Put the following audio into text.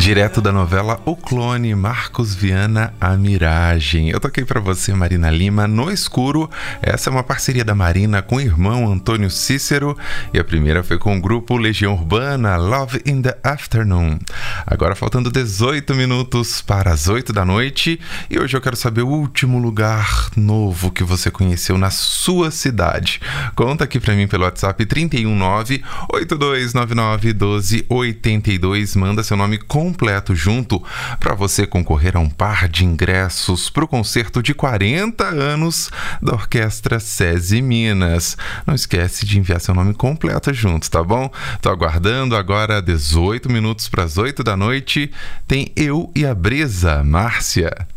Direto da novela O Clone, Marcos Viana, A Miragem. Eu toquei pra você, Marina Lima, No Escuro. Essa é uma parceria da Marina com o irmão Antônio Cícero. E a primeira foi com o grupo Legião Urbana, Love in the Afternoon. Agora faltando 18 minutos para as 8 da noite. E hoje eu quero saber o último lugar novo que você conheceu na sua cidade. Conta aqui pra mim pelo WhatsApp 319-8299-1282. Manda seu nome completo junto para você concorrer a um par de ingressos para o concerto de 40 anos da Orquestra SESI Minas. Não esquece de enviar seu nome completo junto, tá bom? Tô aguardando. Agora 18 minutos para as 8 da noite. Tem Eu e a Brisa, Márcia.